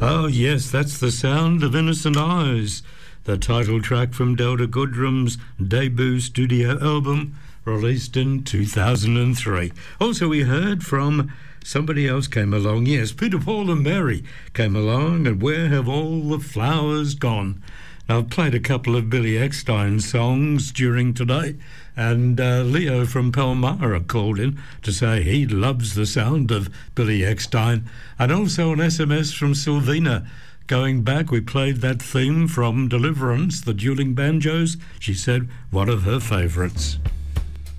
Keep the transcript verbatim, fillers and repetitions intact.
Oh, yes, that's the sound of Innocent Eyes, the title track from Delta Goodrum's debut studio album, released in two thousand three. Also, we heard from somebody else came along. Yes, Peter, Paul and Mary came along, and Where Have All the Flowers Gone? Now, I've played a couple of Billy Eckstine songs during today, and uh, Leo from Palmyra called in to say he loves the sound of Billy Eckstine, and also an S M S from Sylvina. Going back, we played that theme from Deliverance, the Dueling Banjos. She said one of her favourites.